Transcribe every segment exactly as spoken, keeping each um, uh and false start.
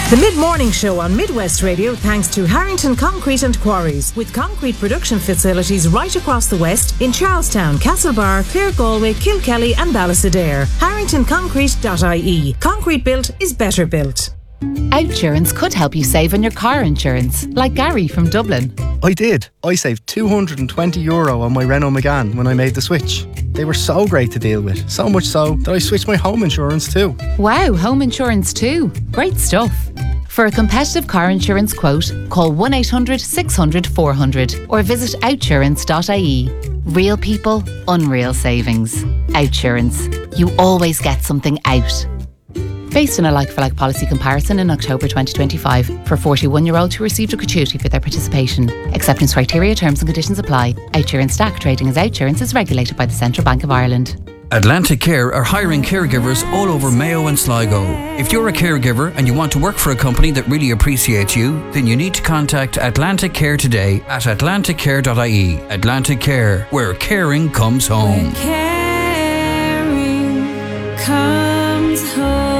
The Mid-Morning Show on Midwest Radio thanks to Harrington Concrete and Quarries, with concrete production facilities right across the West in Charlestown, Castlebar, Clare, Galway, Kilkelly and Ballastadair. harrington concrete dot I E. Concrete built is better built. Outsurance could help you save on your car insurance, like Gary from Dublin. I did. I saved two hundred twenty euro on my Renault Megane when I made the switch. They were so great to deal with, so much so that I switched my home insurance too. Wow, home insurance too. Great stuff. For a competitive car insurance quote, call one eight hundred six hundred four hundred or visit outsurance dot I E. Real people, unreal savings. Outsurance. You always get something out. Based on a like-for-like policy comparison in October twenty twenty-five for forty-one-year-olds who received a gratuity for their participation. Acceptance criteria, terms and conditions apply. Outsurance S T A C trading as Outsurance is regulated by the Central Bank of Ireland. Atlantic Care are hiring caregivers all over Mayo and Sligo. If you're a caregiver and you want to work for a company that really appreciates you, then you need to contact Atlantic Care today at atlantic care dot I E. Atlantic Care, where caring comes home. Where caring comes home.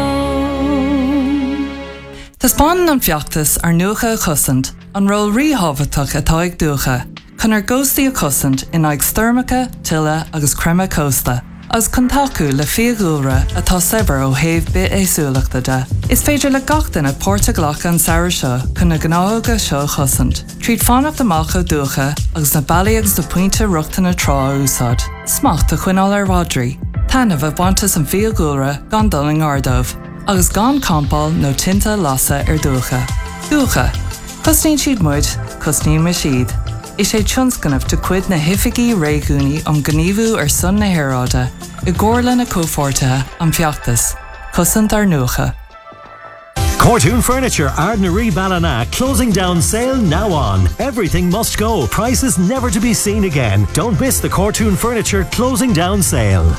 Tá spáin an fiachtas ar nuacha a chusant, an ról ríhabhatach atá ag dúcha, chun ar góstaí a chusant in ag styrmacha, tilla agus crema costa. As contacu le fiagúra atá sever ó héh bit éasúlachta de. Is féidir le gachtain a Portaglach an saoir seo chun na gnága seo chusant. Tríd fánach amach ó dúcha agus na bailíags do puinte ruachta na trá úsad. Smacht a chuinál ar Rodri. Tanamh a bhaintas an fiagúra gan doling ardómh, agus gan campáil nó tinta lasa ar dúcha. Dúcha. Cosnín siad muid, cosnín me siad. Is sé tionscanmh de cuid na hifigií réigúnaí am gníomhú ar son na hairáide, i gcomharla na cófortathe an fiachtas. Cosant ar nuacha. Cortoon Furniture, Ardnaree Ballina, closing down sale now on. Everything must go, prices never to be seen again. Don't miss the Cortoon Furniture closing down sale.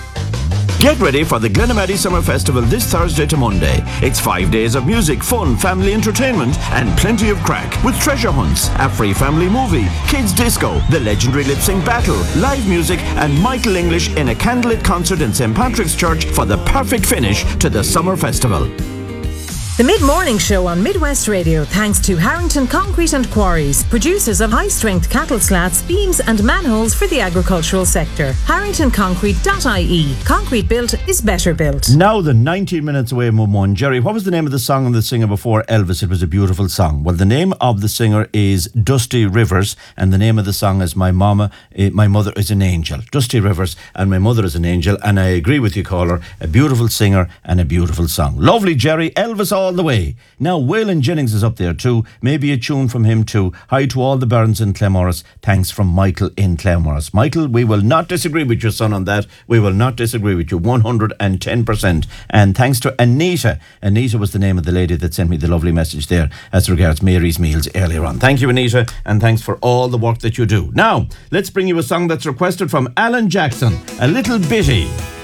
Get ready for the Glenamaddy Summer Festival this Thursday to Monday. It's five days of music, fun, family entertainment and plenty of crack with treasure hunts, a free family movie, kids disco, the legendary lip sync battle, live music and Michael English in a candlelit concert in Saint Patrick's Church for the perfect finish to the summer festival. The Mid-Morning Show on Midwest Radio thanks to Harrington Concrete and Quarries, producers of high-strength cattle slats, beams and manholes for the agricultural sector. harrington concrete dot I E. Concrete built is better built. Now the nineteen minutes away, Mum one. Jerry, what was the name of the song and the singer before Elvis? It was a beautiful song. Well, the name of the singer is Dusty Rivers and the name of the song is My Mama, uh, My Mother is an Angel. Dusty Rivers and My Mother is an Angel, and I agree with you, caller. A beautiful singer and a beautiful song. Lovely, Jerry. Elvis all the way. Now, Waylon Jennings is up there too. Maybe a tune from him too. Hi to all the Barons in Claremorris. Thanks from Michael in Claremorris. Michael, we will not disagree with your son on that. We will not disagree with you one hundred ten percent. And thanks to Anita. Anita was the name of the lady that sent me the lovely message there as regards Mary's Meals earlier on. Thank you, Anita, and thanks for all the work that you do. Now, let's bring you a song that's requested from Alan Jackson. A Little Bitty.